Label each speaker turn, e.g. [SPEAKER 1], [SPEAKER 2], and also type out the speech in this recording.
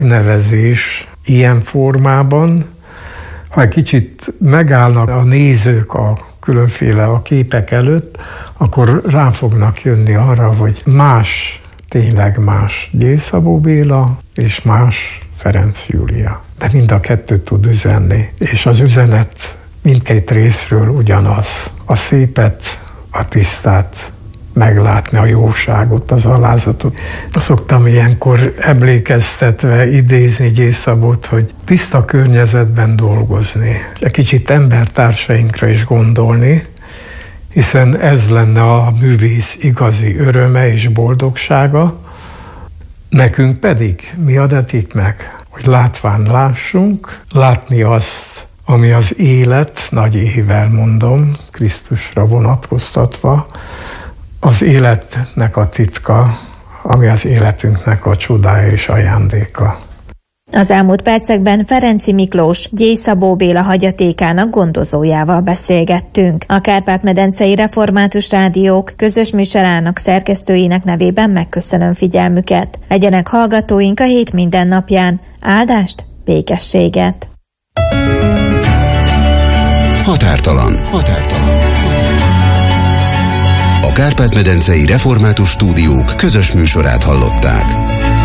[SPEAKER 1] nevezés ilyen formában. Ha egy kicsit megállnak a nézők a különféle a képek előtt, akkor rá fognak jönni arra, hogy más, tényleg más Gyély Szabó Béla, és más Ferenc Júlia. De mind a kettő tud üzenni, és az üzenet mindkét részről ugyanaz. A szépet, a tisztát meglátni, a jóságot, az alázatot. Szoktam ilyenkor emlékeztetve idézni Gyély Szabót, hogy tiszta környezetben dolgozni, egy kicsit embertársainkra is gondolni, hiszen ez lenne a művész igazi öröme és boldogsága. Nekünk pedig mi adatik meg, hogy látván lássunk, látni azt, ami az élet, nagy ével mondom, Krisztusra vonatkoztatva, az életnek a titka, ami az életünknek a csodája és ajándéka.
[SPEAKER 2] Az elmúlt percekben Ferenczy Miklós, Gyély Szabó Béla hagyatékának gondozójával beszélgettünk. A Kárpát-medencei Református Rádiók közös műsorának szerkesztőinek nevében megköszönöm figyelmüket. Legyenek hallgatóink a hét minden napján. Áldást, békességet!
[SPEAKER 3] Határtalan. A Kárpát-medencei Református Stúdiók közös műsorát hallották.